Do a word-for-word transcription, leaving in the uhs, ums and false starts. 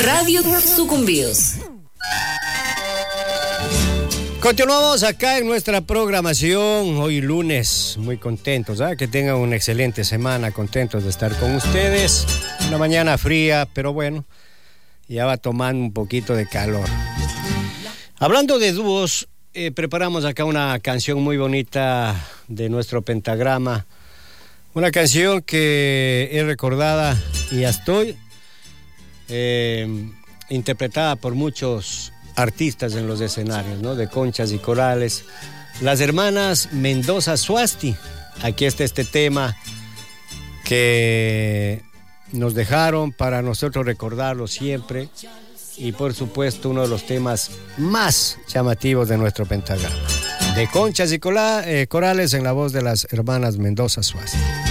Radio Sucumbíos. Continuamos acá en nuestra programación hoy lunes, muy contentos, ¿eh? Que tengan una excelente semana, contentos de estar con ustedes. Una mañana fría, pero bueno, ya va tomando un poquito de calor. Hablando de dúos, eh, preparamos acá una canción muy bonita de nuestro pentagrama, una canción que es recordada y ya estoy eh, interpretada por muchos artistas en los escenarios, ¿no? De conchas y corales. Las hermanas Mendoza Suasti. Aquí está este tema que nos dejaron para nosotros recordarlo siempre. Y por supuesto uno de los temas más llamativos de nuestro pentagrama. De conchas y cola, eh, corales en la voz de las hermanas Mendoza Suasti.